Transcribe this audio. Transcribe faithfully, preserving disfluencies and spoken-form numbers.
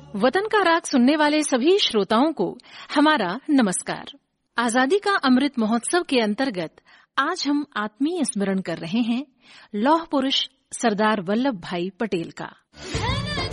वतन का राग सुनने वाले सभी श्रोताओं को हमारा नमस्कार। आजादी का अमृत महोत्सव के अंतर्गत आज हम आत्मीय स्मरण कर रहे हैं लौह पुरुष सरदार वल्लभ भाई पटेल का।